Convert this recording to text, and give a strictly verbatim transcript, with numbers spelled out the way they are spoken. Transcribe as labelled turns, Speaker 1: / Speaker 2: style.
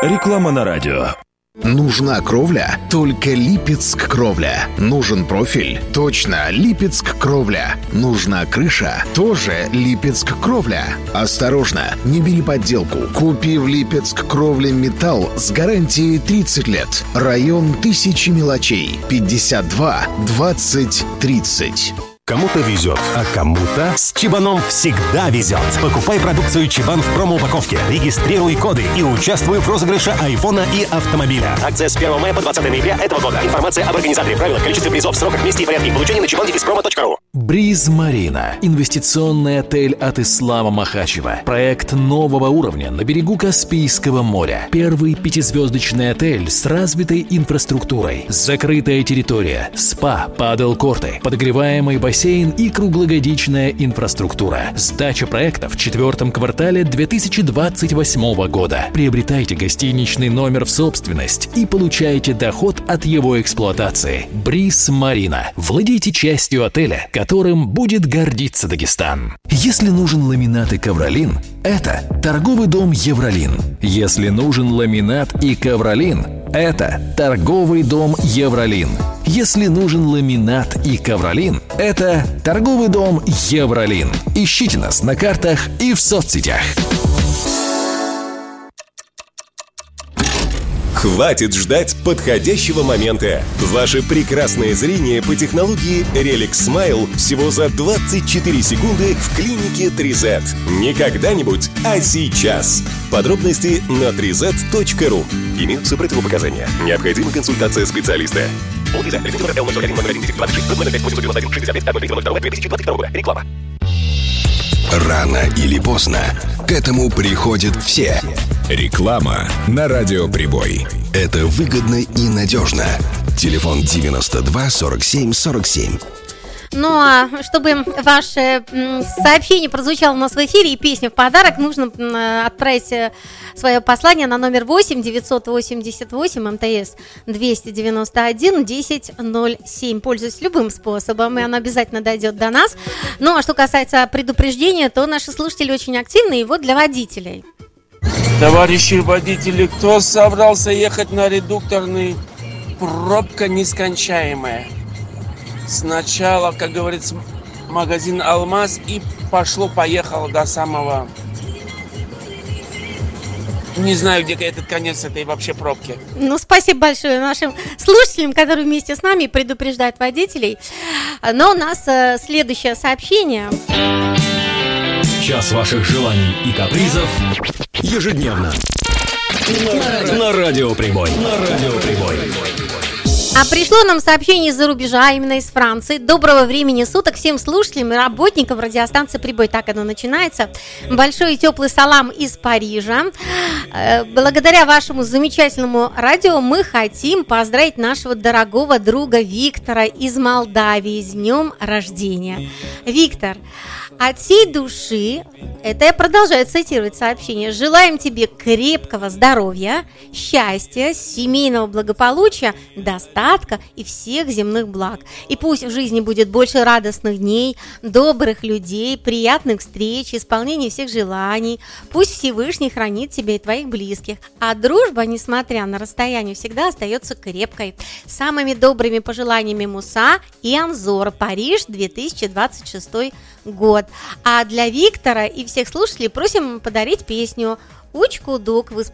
Speaker 1: Реклама на радио.
Speaker 2: Нужна кровля? Только Липецк кровля. Нужен профиль? Точно, Липецк кровля. Нужна крыша? Тоже Липецк кровля. Осторожно, не бери подделку. Купи в Липецк кровля металл с гарантией тридцать лет. Район Тысячи мелочей. пятьдесят два двадцать тридцать.
Speaker 3: Кому-то везет, а кому-то с Чебаном всегда везет. Покупай продукцию Чебан в промо-упаковке, регистрируй коды и участвуй в розыгрыше айфона и автомобиля. Акция с первого мая по двадцатое ноября этого года. Информация об организаторе, правилах, количестве призов, сроках, месте и порядке получения на чебан дефис промо точка ру.
Speaker 4: Бриз Марина. Инвестиционный отель от Ислама Махачева. Проект нового уровня на берегу Каспийского моря. Первый пятизвездочный отель с развитой инфраструктурой. Закрытая территория, спа, падл-корты, подогреваемый бассейн и круглогодичная инфраструктура. Сдача проекта в четвертом квартале две тысячи двадцать восьмого года. Приобретайте гостиничный номер в собственность и получайте доход от его эксплуатации. Бриз Марина. Владейте частью отеля, которым будет гордиться Дагестан. Если нужен ламинат и ковролин, это торговый дом Евролин. Если нужен ламинат и ковролин, это торговый дом Евролин. Если нужен ламинат и ковролин, это торговый дом Евролин. Ищите нас на картах и в соцсетях.
Speaker 5: Хватит ждать подходящего момента. Ваше прекрасное зрение по технологии Relic Smile всего за двадцать четыре секунды в клинике три зет. Не когда-нибудь, а сейчас. Подробности на три зет точка ру. Имеются противопоказания. Необходима консультация специалиста. Реклама.
Speaker 6: Рано или поздно к этому приходят все. Реклама на Радио Прибой. Это выгодно и надежно. Телефон девяносто два сорок семь сорок семь.
Speaker 7: Ну а чтобы ваше сообщение прозвучало у нас в эфире и песня в подарок, нужно отправить свое послание на номер восемь девятьсот восемьдесят восемь МТС двести девяносто один десять ноль семь. Пользуйтесь любым способом, и оно обязательно дойдет до нас. Ну а что касается предупреждения, то наши слушатели очень активны, и вот для водителей.
Speaker 8: Товарищи водители, кто собрался ехать на редукторный, пробка нескончаемая. Сначала, как говорится, магазин «Алмаз» и пошло-поехало до самого... Не знаю, где этот конец этой вообще пробки.
Speaker 7: Ну, спасибо большое нашим слушателям, которые вместе с нами предупреждают водителей. Но у нас э, следующее сообщение.
Speaker 4: Час ваших желаний и капризов ежедневно на, на Радио Прибой. На Радио Прибой.
Speaker 7: А пришло нам сообщение из-за рубежа, а именно из Франции. Доброго времени суток всем слушателям и работникам радиостанции «Прибой». Так оно начинается. Большой и теплый салам из Парижа. Благодаря вашему замечательному радио мы хотим поздравить нашего дорогого друга Виктора из Молдавии с днем рождения. Виктор, от всей души, это я продолжаю цитировать сообщение, желаем тебе крепкого здоровья, счастья, семейного благополучия, достатка и всех земных благ. И пусть в жизни будет больше радостных дней, добрых людей, приятных встреч, исполнения всех желаний. Пусть Всевышний хранит тебя и твоих близких. А дружба, несмотря на расстояние, всегда остается крепкой. Самыми добрыми пожеланиями Муса и Анзор, Париж, две тысячи двадцать шестой год. А для Виктора и всех слушателей просим подарить песню «Учку-дук» в исполнении